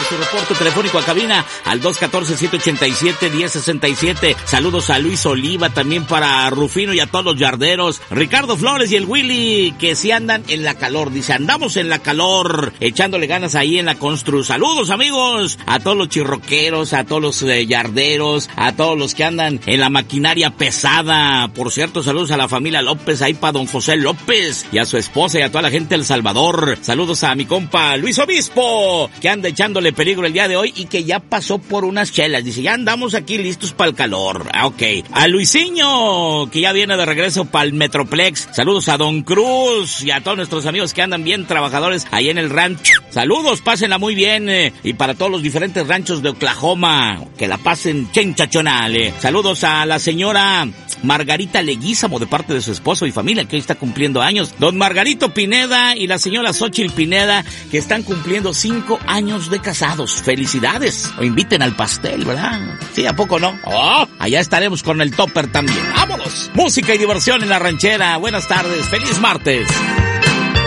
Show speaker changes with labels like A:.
A: su reporte telefónico a cabina al 214-787-1067. Saludos a Luis Oliva, también para Rufino y a todos los yarderos. Ricardo Flores y el Willy, que sí andan en la calor. Dice, andamos en la calor, echándole ganas ahí en la constru. Saludos, amigos, a todos los chirroqueros, a todos los yarderos, a todos los que andan en la maquinaria pesada. Por cierto, saludos a la familia López, ahí para don José López y a su esposa y a toda la gente del Salvador. Saludos a mi compa Luis Obispo, que anda echándole peligro el día de hoy y que ya pasó por unas chelas. Dice, ya andamos aquí listos para el calor. Ok. A Luisinho, que ya viene de regreso para el Metroplex. Saludos a Don Cruz y a todos nuestros amigos que andan bien trabajadores ahí en el rancho. Saludos, pásenla muy bien. Y para todos los diferentes ranchos de Oklahoma, que la pasen chenchachonal. Saludos a la señora Margarita Leguízamo, de parte de su esposo y familia, que hoy está cumpliendo años. Don Margarito Pineda y la señora Xochitl Pineda, que están cumpliendo 5 años de casados. ¡Felicidades! O inviten al pastel, ¿verdad? Sí, ¿a poco no? ¡Oh! Allá estaremos con el topper también. ¡Vámonos! Música y diversión en la ranchera. Buenas tardes. ¡Feliz martes!